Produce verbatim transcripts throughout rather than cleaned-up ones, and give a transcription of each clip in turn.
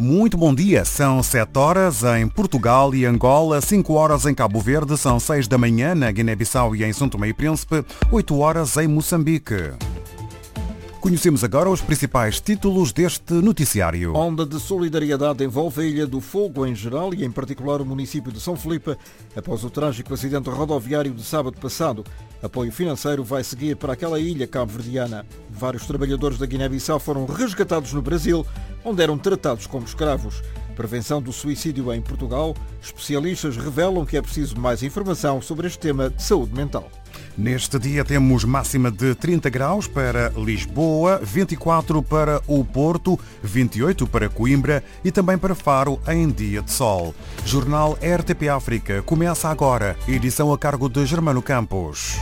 Muito bom dia, são sete horas em Portugal e Angola, cinco horas em Cabo Verde, são seis da manhã na Guiné-Bissau e em São Tomé e Príncipe, oito horas em Moçambique. Conhecemos agora os principais títulos deste noticiário. Onda de solidariedade envolve a Ilha do Fogo em geral e em particular o município de São Felipe após o trágico acidente rodoviário de sábado passado. Apoio financeiro vai seguir para aquela ilha cabo-verdiana. Vários trabalhadores da Guiné-Bissau foram resgatados no Brasil, onde eram tratados como escravos. Prevenção do suicídio em Portugal. Especialistas revelam que é preciso mais informação sobre este tema de saúde mental. Neste dia temos máxima de trinta graus para Lisboa, vinte e quatro para o Porto, vinte e oito para Coimbra e também para Faro em dia de sol. Jornal R T P África começa agora, edição a cargo de Germano Campos.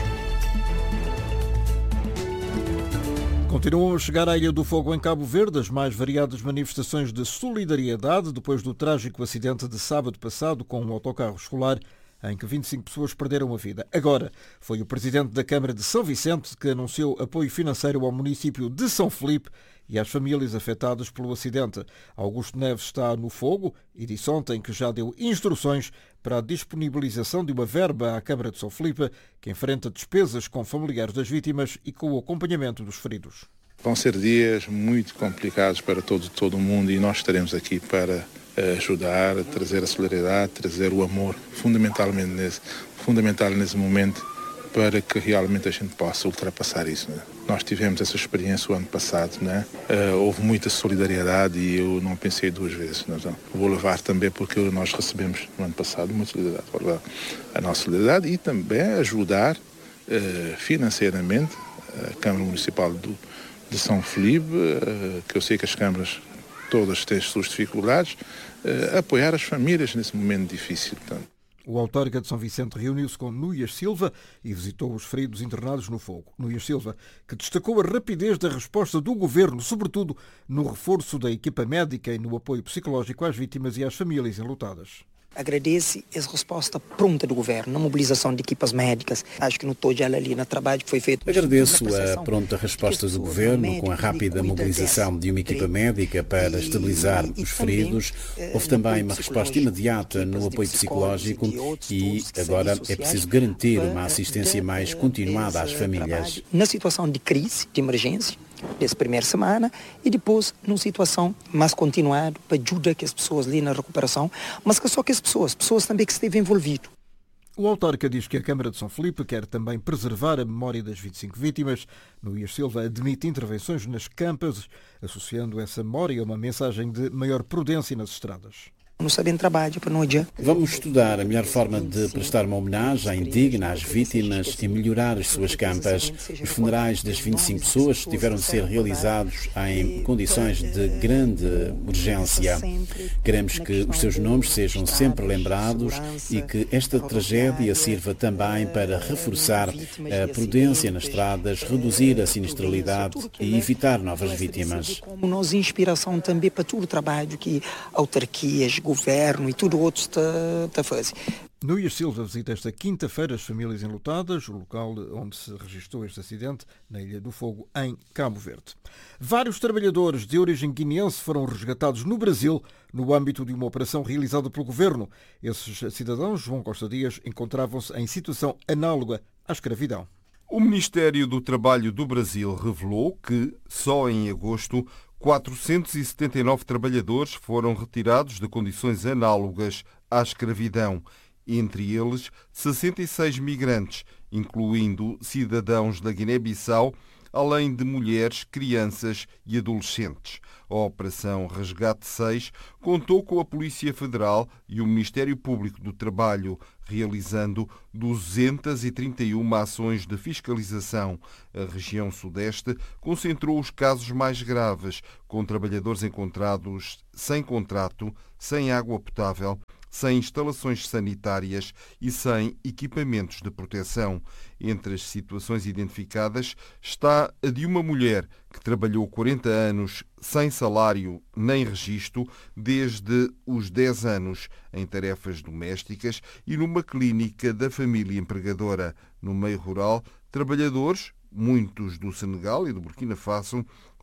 Continuam a chegar à Ilha do Fogo em Cabo Verde as mais variadas manifestações de solidariedade depois do trágico acidente de sábado passado com um autocarro escolar em que vinte e cinco pessoas perderam a vida. Agora, foi o presidente da Câmara de São Vicente que anunciou apoio financeiro ao município de São Felipe e às famílias afetadas pelo acidente. Augusto Neves está no fogo e disse ontem que já deu instruções para a disponibilização de uma verba à Câmara de São Felipe, que enfrenta despesas com familiares das vítimas e com o acompanhamento dos feridos. Vão ser dias muito complicados para todo, todo o mundo e nós estaremos aqui para ajudar, a trazer a solidariedade, trazer o amor, fundamentalmente nesse, fundamental nesse momento, para que realmente a gente possa ultrapassar isso. Né? Nós tivemos essa experiência o ano passado, né? uh, houve muita solidariedade e eu não pensei duas vezes. Né? Então, vou levar também porque nós recebemos no ano passado muita solidariedade, vou levar a nossa solidariedade e também ajudar uh, financeiramente a Câmara Municipal do, de São Felipe, uh, que eu sei que as câmaras todas têm as suas dificuldades, uh, apoiar as famílias nesse momento difícil. Portanto. O autarca de São Vicente reuniu-se com Núñez Silva e visitou os feridos internados no fogo. Núñez Silva, que destacou a rapidez da resposta do governo, sobretudo no reforço da equipa médica e no apoio psicológico às vítimas e às famílias enlutadas. Agradece a resposta pronta do governo, na mobilização de equipas médicas. Acho que no todo ela ali no trabalho que foi feito. Agradeço a pronta resposta do governo com a rápida mobilização de uma equipa médica para estabilizar os feridos. Houve também uma resposta imediata no apoio psicológico e agora é preciso garantir uma assistência mais continuada às famílias. Na situação de crise, de emergência, dessa primeira semana e depois numa situação mais continuada para ajudar que as pessoas ali na recuperação, mas que só que as pessoas, pessoas também que esteve envolvido. O autarca diz que a Câmara de São Felipe quer também preservar a memória das vinte e cinco vítimas. Núñez Silva admite intervenções nas campas, associando essa memória a uma mensagem de maior prudência nas estradas. Não sabem trabalho para não adiar. Vamos estudar a melhor forma de prestar uma homenagem digna às vítimas e melhorar as suas campas. Os funerais das vinte e cinco pessoas tiveram de ser realizados em condições de grande urgência. Queremos que os seus nomes sejam sempre lembrados e que esta tragédia sirva também para reforçar a prudência nas estradas, reduzir a sinistralidade e evitar novas vítimas. Como nós inspiração também para todo o trabalho que autarquias, governo e tudo outro está, está a fazer. Núñez Silva visita esta quinta-feira as famílias enlutadas, o local onde se registrou este acidente, na Ilha do Fogo, em Cabo Verde. Vários trabalhadores de origem guineense foram resgatados no Brasil no âmbito de uma operação realizada pelo governo. Esses cidadãos, João Costa Dias, encontravam-se em situação análoga à escravidão. O Ministério do Trabalho do Brasil revelou que, só em agosto, quatrocentos e setenta e nove trabalhadores foram retirados de condições análogas à escravidão, entre eles sessenta e seis migrantes, incluindo cidadãos da Guiné-Bissau, além de mulheres, crianças e adolescentes. A Operação Resgate seis contou com a Polícia Federal e o Ministério Público do Trabalho, realizando duzentas e trinta e uma ações de fiscalização. A região Sudeste concentrou os casos mais graves, com trabalhadores encontrados sem contrato, sem água potável, sem instalações sanitárias e sem equipamentos de proteção. Entre as situações identificadas está a de uma mulher que trabalhou quarenta anos sem salário nem registro desde os dez anos em tarefas domésticas e numa clínica da família empregadora. No meio rural, trabalhadores, muitos do Senegal e do Burkina Faso,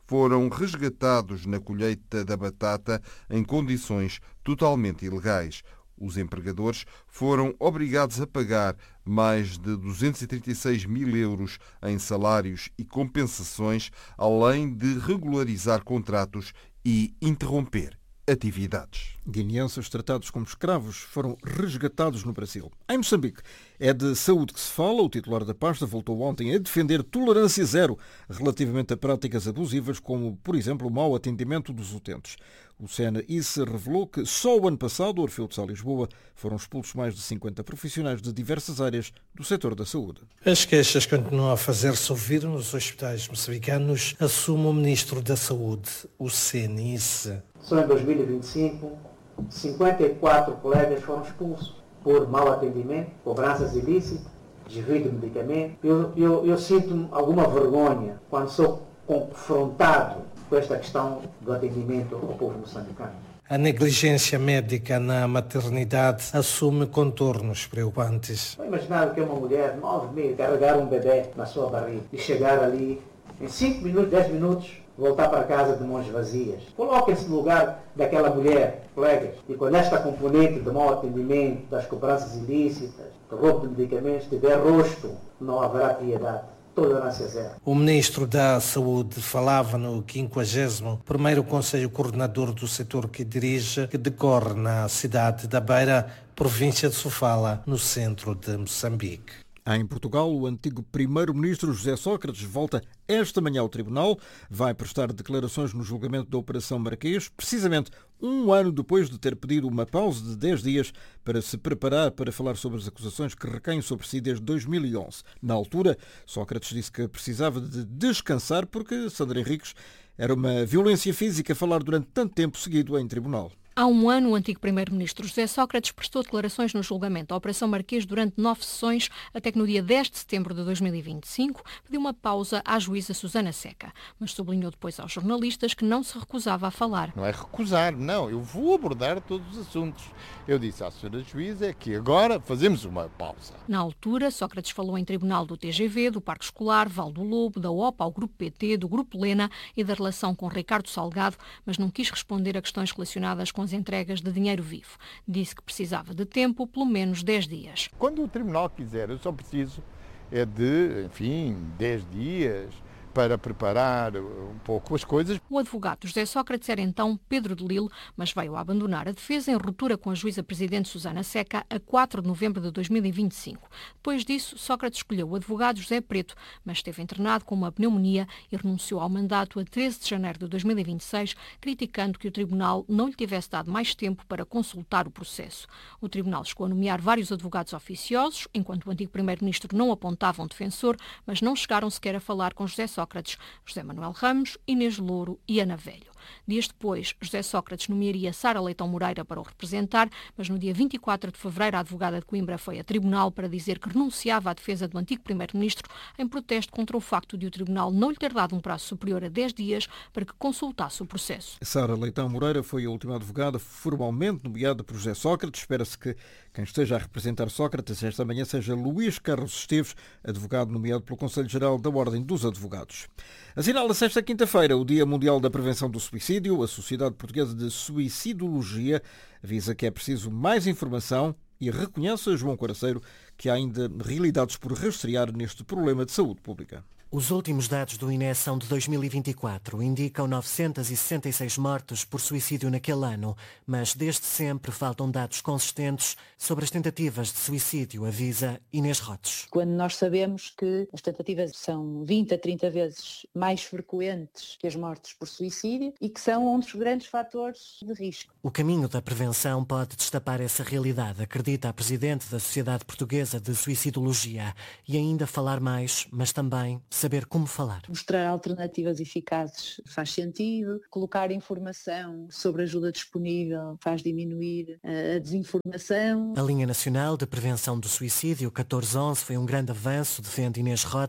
foram resgatados na colheita da batata em condições totalmente ilegais. Os empregadores foram obrigados a pagar mais de duzentos e trinta e seis mil euros em salários e compensações, além de regularizar contratos e interromper atividades. Guineenses tratados como escravos foram resgatados no Brasil. Em Moçambique, é de saúde que se fala. O titular da pasta voltou ontem a defender tolerância zero relativamente a práticas abusivas, como, por exemplo, o mau atendimento dos utentes. O C N I C revelou que só o ano passado, o Orfeu de Sá Lisboa, foram expulsos mais de cinquenta profissionais de diversas áreas do setor da saúde. As queixas continuam a fazer-se ouvir nos hospitais moçambicanos, assume o Ministro da Saúde, o C N I C. Só em dois mil e vinte e cinco, cinquenta e quatro colegas foram expulsos por mau atendimento, cobranças ilícitas, desvio de medicamento. Eu, eu, eu sinto alguma vergonha quando sou confrontado com esta questão do atendimento ao povo moçambicano. A negligência médica na maternidade assume contornos preocupantes. Vou imaginar o que é uma mulher de nove meses carregar um bebê na sua barriga e chegar ali em cinco minutos, dez minutos, voltar para casa de mãos vazias. Coloquem-se no lugar daquela mulher, colegas, e quando esta componente de mau atendimento, das cobranças ilícitas, do roubo de medicamentos, tiver rosto, não haverá piedade. Tolerância zero. O Ministro da Saúde falava no quinquagésimo primeiro Conselho Coordenador do setor que dirige, que decorre na cidade da Beira, província de Sofala, no centro de Moçambique. Em Portugal, o antigo primeiro-ministro José Sócrates volta esta manhã ao tribunal. Vai prestar declarações no julgamento da Operação Marquês, precisamente um ano depois de ter pedido uma pausa de dez dias para se preparar para falar sobre as acusações que recaem sobre si desde dois mil e onze. Na altura, Sócrates disse que precisava de descansar porque Sandra Henriques era uma violência física falar durante tanto tempo seguido em tribunal. Há um ano, o antigo primeiro-ministro José Sócrates prestou declarações no julgamento da Operação Marquês durante nove sessões, até que no dia dez de setembro de dois mil e vinte e cinco pediu uma pausa à juíza Susana Seca, mas sublinhou depois aos jornalistas que não se recusava a falar. Não é recusar, não, eu vou abordar todos os assuntos. Eu disse à senhora juíza que agora fazemos uma pausa. Na altura, Sócrates falou em tribunal do T G V, do Parque Escolar, Val do Lobo, da O P A ao Grupo P T, do Grupo Lena e da relação com Ricardo Salgado, mas não quis responder a questões relacionadas com as entregas de dinheiro vivo. Disse que precisava de tempo, pelo menos dez dias. Quando o tribunal quiser, eu só preciso é de, enfim, dez dias para preparar um pouco as coisas. O advogado José Sócrates era então Pedro de Lille, mas veio a abandonar a defesa em ruptura com a juíza-presidente Susana Seca a quatro de novembro de dois mil e vinte e cinco. Depois disso, Sócrates escolheu o advogado José Preto, mas esteve internado com uma pneumonia e renunciou ao mandato a treze de janeiro de dois mil e vinte e seis, criticando que o tribunal não lhe tivesse dado mais tempo para consultar o processo. O tribunal chegou a nomear vários advogados oficiosos, enquanto o antigo primeiro-ministro não apontava um defensor, mas não chegaram sequer a falar com José Sócrates. José Manuel Ramos, Inês Louro e Ana Velho. Dias depois, José Sócrates nomearia Sara Leitão Moreira para o representar, mas no dia vinte e quatro de fevereiro a advogada de Coimbra foi a tribunal para dizer que renunciava à defesa do antigo primeiro-ministro em protesto contra o facto de o tribunal não lhe ter dado um prazo superior a dez dias para que consultasse o processo. Sara Leitão Moreira foi a última advogada formalmente nomeada por José Sócrates. Espera-se que quem esteja a representar Sócrates esta manhã seja Luís Carlos Esteves, advogado nomeado pelo Conselho Geral da Ordem dos Advogados. Assinala-se esta quinta-feira o Dia Mundial da Prevenção do Suicídio. A Sociedade Portuguesa de Suicidologia avisa que é preciso mais informação e reconhece a João Coraceiro que há ainda realidades por rastrear neste problema de saúde pública. Os últimos dados do I N E são de dois mil e vinte e quatro. Indicam novecentos e sessenta e seis mortes por suicídio naquele ano, mas desde sempre faltam dados consistentes sobre as tentativas de suicídio, avisa Inês Rotes. Quando nós sabemos que as tentativas são vinte a trinta vezes mais frequentes que as mortes por suicídio e que são um dos grandes fatores de risco. O caminho da prevenção pode destapar essa realidade, acredita a Presidente da Sociedade Portuguesa de Suicidologia, e ainda falar mais, mas também saber como falar. Mostrar alternativas eficazes faz sentido, colocar informação sobre ajuda disponível faz diminuir a desinformação. A Linha Nacional de Prevenção do Suicídio catorze onze foi um grande avanço, defende Inês Rotes,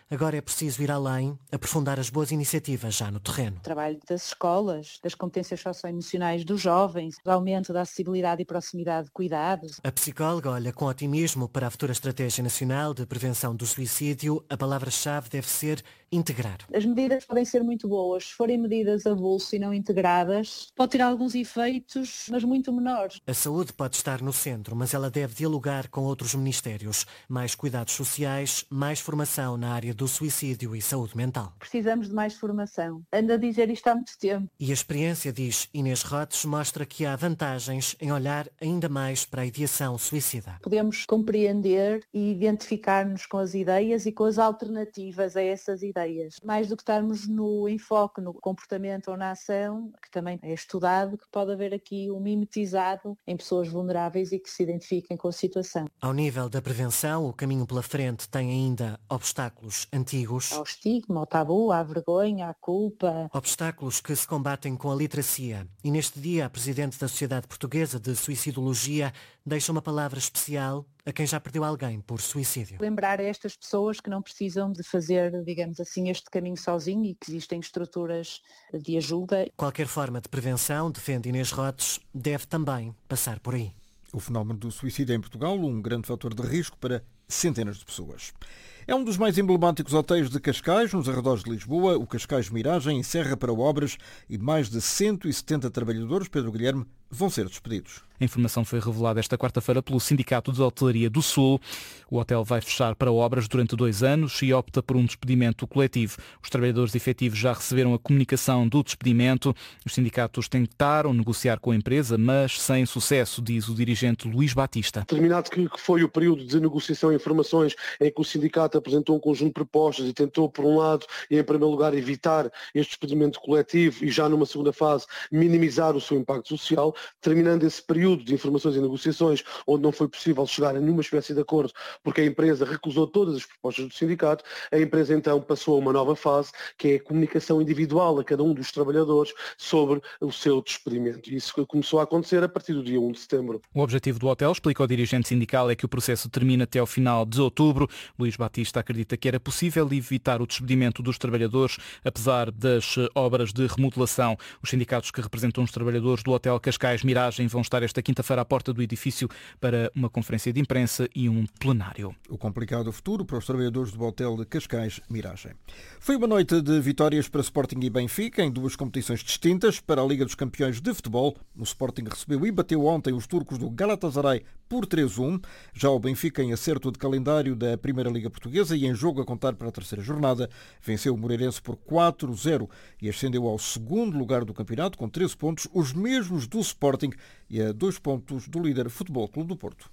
Agora é preciso ir além, aprofundar as boas iniciativas já no terreno. O trabalho das escolas, das competências socioemocionais dos jovens, o aumento da acessibilidade e proximidade de cuidados. A psicóloga olha com otimismo para a futura Estratégia Nacional de Prevenção do Suicídio. A palavra-chave deve ser integrar. As medidas podem ser muito boas. Se forem medidas a bolso e não integradas, pode ter alguns efeitos, mas muito menores. A saúde pode estar no centro, mas ela deve dialogar com outros ministérios. Mais cuidados sociais, mais formação na área do suicídio e saúde mental. Precisamos de mais formação. Ando a dizer isto há muito tempo. E a experiência, diz Inês Rotes, mostra que há vantagens em olhar ainda mais para a ideação suicida. Podemos compreender e identificar-nos com as ideias e com as alternativas a essas ideias. Mais do que estarmos no enfoque, no comportamento ou na ação, que também é estudado, que pode haver aqui um mimetizado em pessoas vulneráveis e que se identifiquem com a situação. Ao nível da prevenção, o caminho pela frente tem ainda obstáculos antigos. Ao estigma, ao tabu, à vergonha, à culpa. Obstáculos que se combatem com a literacia. E neste dia, a Presidente da Sociedade Portuguesa de Suicidologia deixa uma palavra especial a quem já perdeu alguém por suicídio. Lembrar a estas pessoas que não precisam de fazer, digamos assim, este caminho sozinho e que existem estruturas de ajuda. Qualquer forma de prevenção, defende Inês Rotes, deve também passar por aí. O fenómeno do suicídio em Portugal, um grande fator de risco para centenas de pessoas. É um dos mais emblemáticos hotéis de Cascais, nos arredores de Lisboa. O Cascais Miragem encerra para obras e mais de cento e setenta trabalhadores, Pedro Guilherme, vão ser despedidos. A informação foi revelada esta quarta-feira pelo Sindicato de Hotelaria do Sul. O hotel vai fechar para obras durante dois anos e opta por um despedimento coletivo. Os trabalhadores efetivos já receberam a comunicação do despedimento. Os sindicatos tentaram negociar com a empresa, mas sem sucesso, diz o dirigente Luís Batista. Terminado que foi o período de negociação e informações em que o sindicato apresentou um conjunto de propostas e tentou, por um lado, e em primeiro lugar, evitar este despedimento coletivo e já numa segunda fase minimizar o seu impacto social, terminando esse período de informações e negociações onde não foi possível chegar a nenhuma espécie de acordo porque a empresa recusou todas as propostas do sindicato, a empresa então passou a uma nova fase que é a comunicação individual a cada um dos trabalhadores sobre o seu despedimento. E isso começou a acontecer a partir do dia um de setembro. O objetivo do hotel, explica o dirigente sindical, é que o processo termine até ao final de outubro. Luís Batista acredita que era possível evitar o despedimento dos trabalhadores, apesar das obras de remodelação. Os sindicatos que representam os trabalhadores do Hotel Cascais Miragem vão estar esta quinta-feira à porta do edifício para uma conferência de imprensa e um plenário. O complicado futuro para os trabalhadores do Hotel de Cascais Miragem. Foi uma noite de vitórias para Sporting e Benfica em duas competições distintas. Para a Liga dos Campeões de Futebol, o Sporting recebeu e bateu ontem os turcos do Galatasaray por três a um. Já o Benfica, em acerto de calendário da Primeira Liga Portuguesa e em jogo a contar para a terceira jornada, venceu o Moreirense por quatro a zero e ascendeu ao segundo lugar do campeonato com treze pontos, os mesmos do Sporting e a dois pontos do líder Futebol Clube do Porto.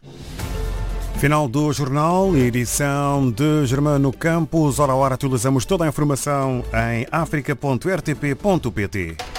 Final do jornal, edição de Germano Campos. Hora a hora atualizamos toda a informação em africa ponto r t p ponto p t.